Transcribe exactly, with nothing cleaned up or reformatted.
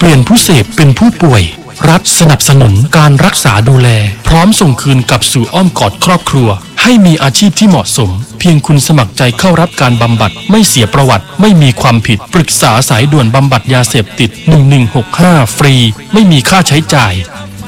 ปลี่ยนผู้เสพเป็นผู้ป่วยรัฐสนับสนุนการรักษาดูแลพร้อมส่งคืนกลับสู่อ้อมกอดครอบครัวให้มีอาชีพที่เหมาะสมเพียงคุณสมัครใจเข้ารับการบำบัดไม่เสียประวัติไม่มีความผิดปรึกษาสายด่วนบำบัดยาเสพติดหนึ่งหนึ่งหกห้าฟรีไม่มีค่าใช้จ่าย